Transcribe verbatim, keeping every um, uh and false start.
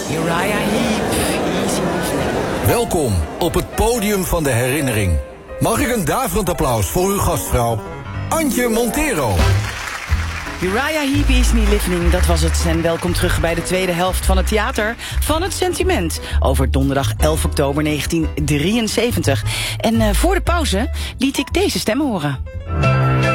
Uriah Heep, Easy Listening. Welkom op het podium van de herinnering. Mag ik een daverend applaus voor uw gastvrouw, Antje Montero. Uriah Heep, Easy Listening, dat was het. En welkom terug bij de tweede helft van het Theater van het Sentiment. Over donderdag elf oktober negentien drieënzeventig. En uh, voor de pauze liet ik deze stemmen horen.